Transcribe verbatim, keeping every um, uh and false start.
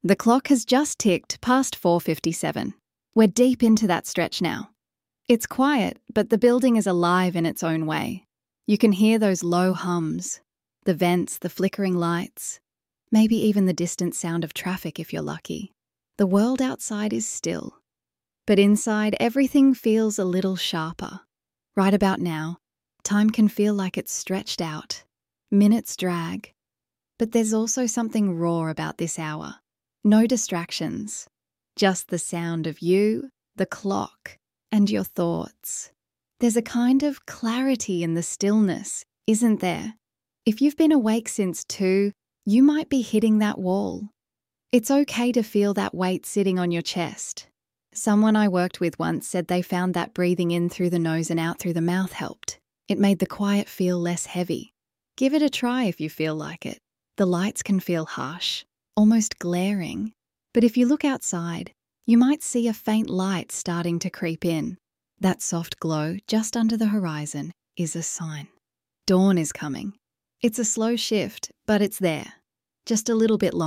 The clock has just ticked past four fifty-seven. We're deep into that stretch now. It's quiet, but the building is alive in its own way. You can hear those low hums, the vents, the flickering lights, maybe even the distant sound of traffic if you're lucky. The world outside is still, but inside everything feels a little sharper. Right about now, time can feel like it's stretched out. Minutes drag. But there's also something raw about this hour. No distractions. Just the sound of you, the clock, and your thoughts. There's a kind of clarity in the stillness, isn't there? If you've been awake since two, you might be hitting that wall. It's okay to feel that weight sitting on your chest. Someone I worked with once said they found that breathing in through the nose and out through the mouth helped. It made the quiet feel less heavy. Give it a try if you feel like it. The lights can feel harsh, almost glaring. But if you look outside, you might see a faint light starting to creep in. That soft glow just under the horizon is a sign. Dawn is coming. It's a slow shift, but it's there. Just a little bit longer.